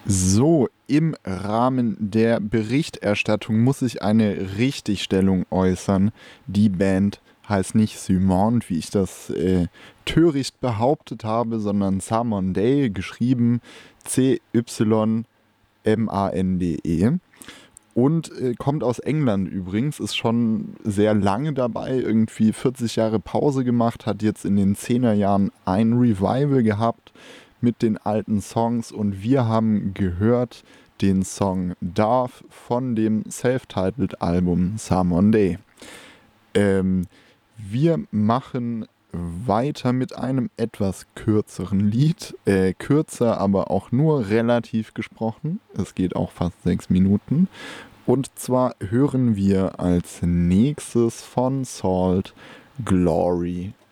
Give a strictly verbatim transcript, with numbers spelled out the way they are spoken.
So, im Rahmen der Berichterstattung muss ich eine Richtigstellung äußern. Die Band heißt nicht Cymande, wie ich das äh, töricht behauptet habe, sondern Samonday, geschrieben C Y M A N D E. Und äh, kommt aus England übrigens, ist schon sehr lange dabei, irgendwie vierzig Jahre Pause gemacht, hat jetzt in den zehner Jahren ein Revival gehabt mit den alten Songs und wir haben gehört den Song Darf von dem Self-Titled Album Samonday. Ähm, wir machen weiter mit einem etwas kürzeren Lied, äh, kürzer, aber auch nur relativ gesprochen. Es geht auch fast sechs Minuten. Und zwar hören wir als nächstes von Salt Glory.